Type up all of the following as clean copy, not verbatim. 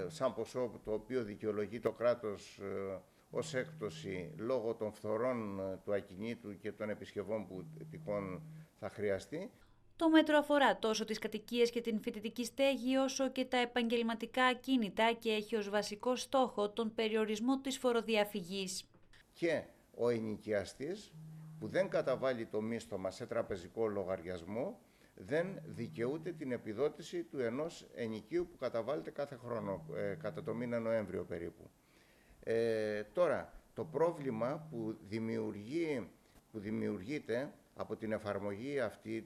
σαν ποσό το οποίο δικαιολογεί το κράτος ως έκπτωση λόγω των φθορών του ακινήτου και των επισκευών που τυχόν θα χρειαστεί. Το μέτρο αφορά τόσο τις κατοικίες και την φοιτητική στέγη όσο και τα επαγγελματικά ακίνητα και έχει ως βασικό στόχο τον περιορισμό της φοροδιαφυγής. Και ο ενοικιαστής που δεν καταβάλει το μίστομα σε τραπεζικό λογαριασμό δεν δικαιούται την επιδότηση του ενός ενοικίου που καταβάλλεται κάθε χρόνο, κατά το μήνα Νοέμβριο περίπου. Τώρα, το πρόβλημα που δημιουργείται από την εφαρμογή αυτή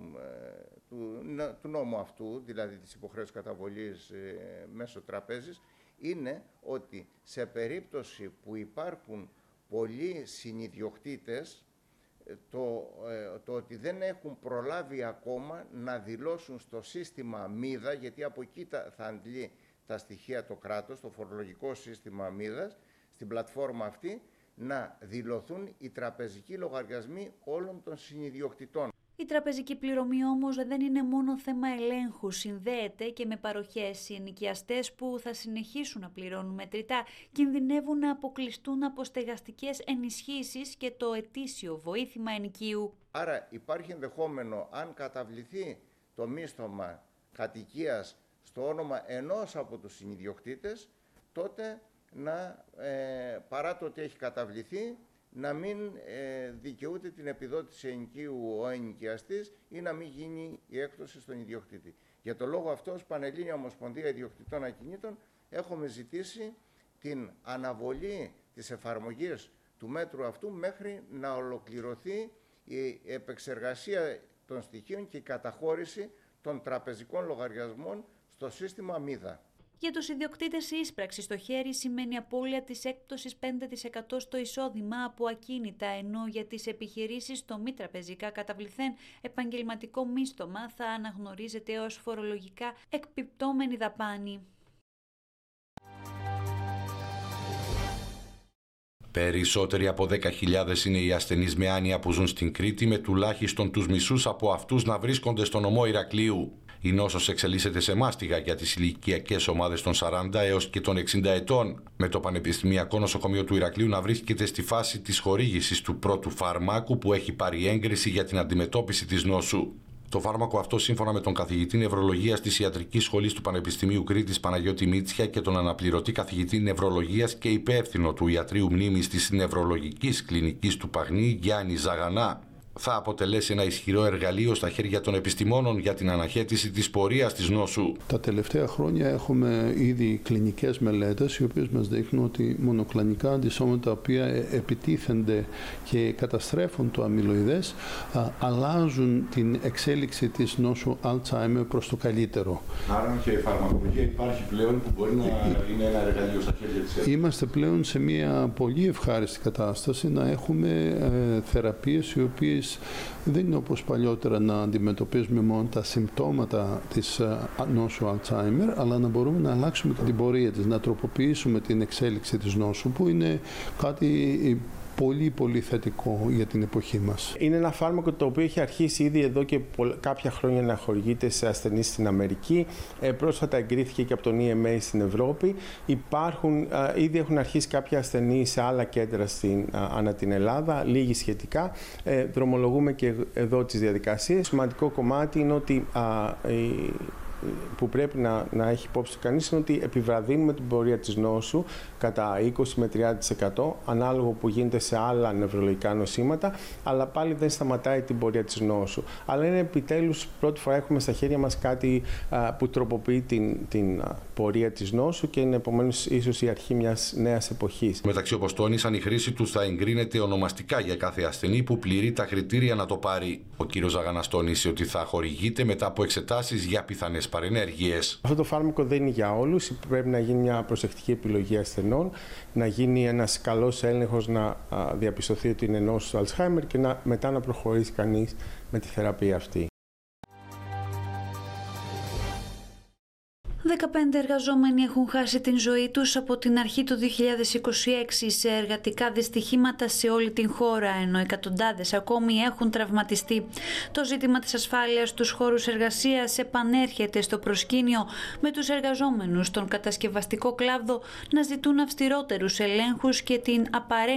του νόμου αυτού, δηλαδή της υποχρέωσης καταβολής μέσω τραπέζης, είναι ότι σε περίπτωση που υπάρχουν πολλοί συνιδιοκτήτες, το ότι δεν έχουν προλάβει ακόμα να δηλώσουν στο σύστημα μίδα, γιατί από εκεί θα αντλεί τα στοιχεία το κράτος, το φορολογικό σύστημα μίδας, στην πλατφόρμα αυτή, να δηλωθούν οι τραπεζικοί λογαριασμοί όλων των συνιδιοκτητών. Η τραπεζική πληρωμή όμως δεν είναι μόνο θέμα ελέγχου, συνδέεται και με παροχές. Οι ενοικιαστές που θα συνεχίσουν να πληρώνουν μετρητά κινδυνεύουν να αποκλειστούν από στεγαστικές ενισχύσεις και το ετήσιο βοήθημα ενοικίου. Άρα υπάρχει ενδεχόμενο, αν καταβληθεί το μίστομα κατοικίας στο όνομα ενός από τους συνιδιοκτήτες, τότε παρά το ότι έχει καταβληθεί, να μην δικαιούται την επιδότηση ενοικίου ο ενοικιαστής ή να μην γίνει η έκπτωση στον ιδιοκτήτη. Για το λόγο αυτό, ως Πανελλήνια Ομοσπονδία Ιδιοκτητών Ακινήτων, έχουμε ζητήσει την αναβολή της εφαρμογής του μέτρου αυτού μέχρι να ολοκληρωθεί η επεξεργασία των στοιχείων και η καταχώρηση των τραπεζικών λογαριασμών στο σύστημα μίδα. Για τους ιδιοκτήτες η ίσπραξη στο χέρι σημαίνει απώλεια της έκπτωσης 5% στο εισόδημα από ακίνητα, ενώ για τις επιχειρήσεις το μη τραπεζικά καταβληθέν επαγγελματικό μίστομα θα αναγνωρίζεται ως φορολογικά εκπιπτόμενη δαπάνη. Περισσότεροι από 10.000 είναι οι ασθενείς με άνοια που ζουν στην Κρήτη, με τουλάχιστον τους μισούς από αυτούς να βρίσκονται στο νομό Ηρακλείου. Η νόσος εξελίσσεται σε μάστιγα για τις ηλικιακές ομάδες των 40 έως και των 60 ετών, με το Πανεπιστημιακό Νοσοκομείο του Ηρακλείου να βρίσκεται στη φάση της χορήγησης του πρώτου φαρμάκου που έχει πάρει έγκριση για την αντιμετώπιση της νόσου. Το φάρμακο αυτό, σύμφωνα με τον καθηγητή νευρολογίας της Ιατρικής Σχολής του Πανεπιστημίου Κρήτης Παναγιώτη Μίτσια και τον αναπληρωτή καθηγητή νευρολογίας και υπεύθυνο του Ιατρείου Μνήμης της Νευρολογικής Κλινικής του Παγνή Γιάννη Ζαγανά, θα αποτελέσει ένα ισχυρό εργαλείο στα χέρια των επιστημόνων για την αναχέτηση της πορείας της νόσου. Τα τελευταία χρόνια έχουμε ήδη κλινικές μελέτες οι οποίες μας δείχνουν ότι μονοκλονικά αντισώματα τα οποία επιτίθενται και καταστρέφουν το αμυλοειδές αλλάζουν την εξέλιξη της νόσου Alzheimer προς το καλύτερο. Άρα και η φαρμακολογία υπάρχει πλέον που μπορεί να είναι ένα εργαλείο στα χέρια της έρευνας. Είμαστε πλέον σε μια πολύ ευχάριστη κατάσταση να έχουμε θεραπείες οι οποίες δεν είναι όπως παλιότερα να αντιμετωπίζουμε μόνο τα συμπτώματα της νόσου Alzheimer, αλλά να μπορούμε να αλλάξουμε και την πορεία της, να τροποποιήσουμε την εξέλιξη της νόσου, που είναι κάτι πολύ πολύ θετικό για την εποχή μας. Είναι ένα φάρμακο το οποίο έχει αρχίσει ήδη εδώ και κάποια χρόνια να χορηγείται σε ασθενείς στην Αμερική. Πρόσφατα εγκρίθηκε και από τον EMA στην Ευρώπη. Ήδη έχουν αρχίσει κάποια ασθενείς σε άλλα κέντρα ανά την Ελλάδα, λίγοι σχετικά. Δρομολογούμε και εδώ τις διαδικασίες. Σημαντικό κομμάτι είναι ότι που πρέπει να έχει υπόψη κανείς είναι ότι επιβραδύνουμε την πορεία της νόσου κατά 20 με 30% ανάλογο που γίνεται σε άλλα νευρολογικά νοσήματα, αλλά πάλι δεν σταματάει την πορεία της νόσου. Αλλά είναι επιτέλους πρώτη φορά έχουμε στα χέρια μας κάτι που τροποποιεί την πορεία της νόσου και είναι επομένως ίσως η αρχή μιας νέας εποχής. Μεταξύ, όπως τόνισαν, η χρήση του θα εγκρίνεται ονομαστικά για κάθε ασθενή που πληρεί τα κριτήρια να το πάρει. Ο κ. Ζαγανάς τόνισε ότι θα χορηγείται μετά από εξετάσεις για πιθανές παρενέργειες. Αυτό το φάρμακο δεν είναι για όλους. Πρέπει να γίνει μια προσεκτική επιλογή ασθενών, να γίνει ένας καλός έλεγχος, να διαπιστωθεί ότι είναι νόσος του Alzheimer και μετά να προχωρήσει κανείς με τη θεραπεία αυτή. 15 εργαζόμενοι έχουν χάσει την ζωή τους από την αρχή του 2026 σε εργατικά δυστυχήματα σε όλη την χώρα, ενώ εκατοντάδες ακόμη έχουν τραυματιστεί. Το ζήτημα της ασφάλειας στους χώρους εργασίας επανέρχεται στο προσκήνιο, με τους εργαζόμενους στον κατασκευαστικό κλάδο να ζητούν αυστηρότερους ελέγχους και την απαραίτητη